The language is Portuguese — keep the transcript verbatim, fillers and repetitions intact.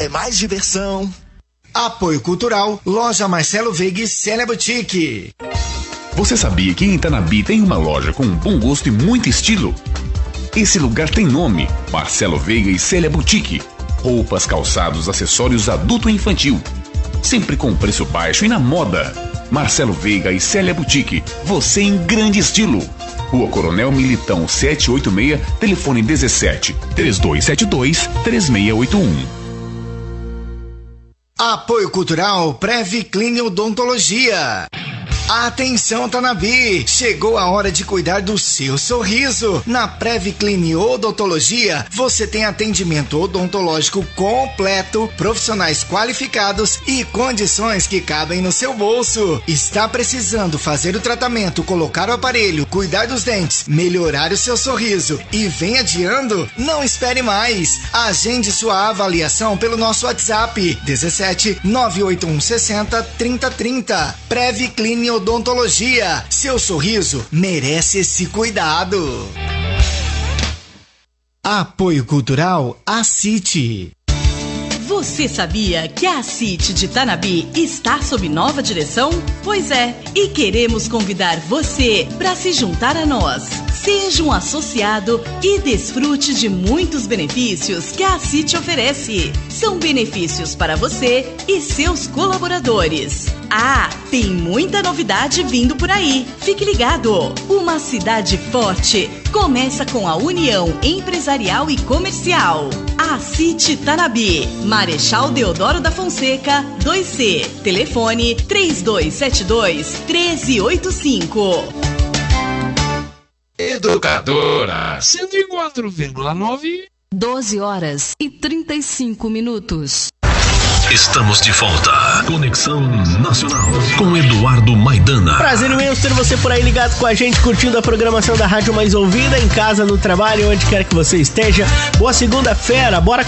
é mais diversão. Apoio Cultural, Loja Marcelo Veiga e Célia Boutique. Você sabia que em Itanabi tem uma loja com bom gosto e muito estilo? Esse lugar tem nome, Marcelo Veiga e Célia Boutique. Roupas, calçados, acessórios adulto e infantil. Sempre com preço baixo e na moda. Marcelo Veiga e Célia Boutique, você em grande estilo. Rua Coronel Militão setecentos e oitenta e seis, telefone dezessete, trinta e dois setenta e dois, três seis oito um. Apoio Cultural, Previclin Odontologia. Atenção, Tanabi! Chegou a hora de cuidar do seu sorriso. Na Previclin Odontologia, você tem atendimento odontológico completo, profissionais qualificados e condições que cabem no seu bolso. Está precisando fazer o tratamento, colocar o aparelho, cuidar dos dentes, melhorar o seu sorriso e vem adiando? Não espere mais! Agende sua avaliação pelo nosso WhatsApp dezessete, nove oito um sessenta, trinta trinta. Previclin Odontologia, seu sorriso merece esse cuidado. Apoio Cultural, A City. Você sabia que a City de Tanabi está sob nova direção? Pois é, e queremos convidar você para se juntar a nós. Seja um associado e desfrute de muitos benefícios que a City oferece. São benefícios para você e seus colaboradores. Ah, tem muita novidade vindo por aí. Fique ligado. Uma cidade forte começa com a união empresarial e comercial. A City Tanabi, Marechal Deodoro da Fonseca, dois C. Telefone três dois sete dois, um três oito cinco. Educadora cento e quatro vírgula nove. doze horas e trinta e cinco minutos. Estamos de volta. Conexão Nacional com Eduardo Maidana. Prazer imenso ter você por aí ligado com a gente, curtindo a programação da Rádio Mais Ouvida, em casa, no trabalho, onde quer que você esteja. Boa segunda-feira, bora